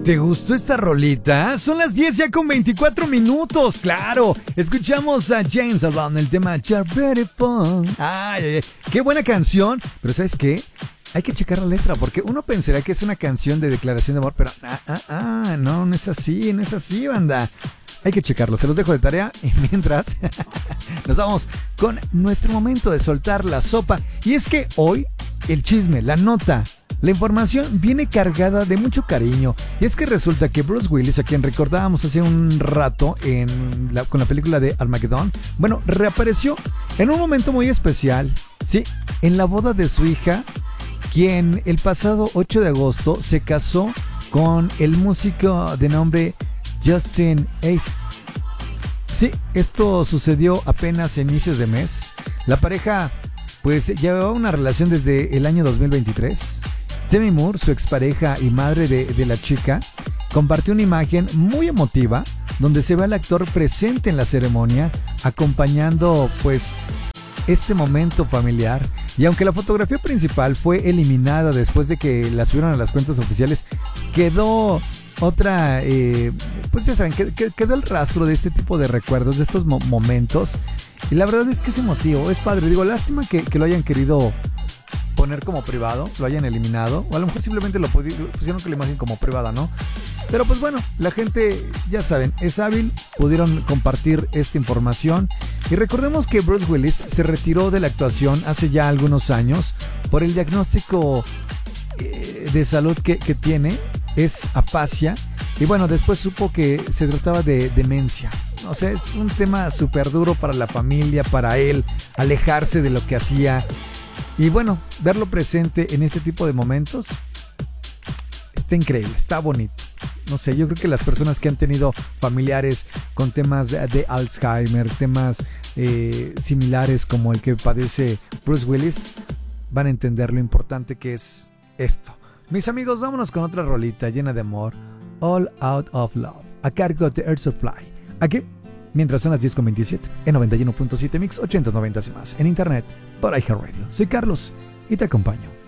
¿Te gustó esta rolita? Son las 10 ya con 24 minutos, claro. Escuchamos a James Blunt, el tema You're Beautiful. Ay, qué buena canción. Pero ¿sabes qué? Hay que checar la letra porque uno pensaría que es una canción de declaración de amor, pero no es así, banda. Hay que checarlo, se los dejo de tarea y mientras nos vamos con nuestro momento de soltar la sopa. Y es que hoy el chisme, la nota, la información viene cargada de mucho cariño. Y es que resulta que Bruce Willis, a quien recordábamos hace un rato con la película de Armageddon, bueno, reapareció en un momento muy especial, sí, en la boda de su hija, quien el pasado 8 de agosto se casó con el músico de nombre Justin Ace. Sí, esto sucedió apenas a inicios de mes. La pareja pues llevaba una relación desde el año 2023. Demi Moore, su expareja y madre de la chica, compartió una imagen muy emotiva donde se ve al actor presente en la ceremonia acompañando pues este momento familiar. Y aunque la fotografía principal fue eliminada después de que la subieron a las cuentas oficiales, quedó otra, pues ya saben, quedó el rastro de este tipo de recuerdos, de estos momentos. Y la verdad es que es emotivo, es padre. Digo, lástima que lo hayan querido poner como privado, lo hayan eliminado, o a lo mejor simplemente lo pusieron con la imagen como privada, ¿no? Pero pues bueno, la gente, ya saben, es hábil, pudieron compartir esta información. Y recordemos que Bruce Willis se retiró de la actuación hace ya algunos años por el diagnóstico de salud que tiene, es afasia. Y bueno, después supo que se trataba de demencia. O sea, es un tema súper duro para la familia, para él, alejarse de lo que hacía. Y bueno, verlo presente en este tipo de momentos está increíble, está bonito. No sé, yo creo que las personas que han tenido familiares con temas de Alzheimer, temas similares como el que padece Bruce Willis, van a entender lo importante que es esto. Mis amigos, vámonos con otra rolita llena de amor, All Out of Love, a cargo de Air Supply. Aquí, mientras son las 10:27, en 91.7 Mix, 80s, 90s y más, en internet, por iHeartRadio. Soy Carlos y te acompaño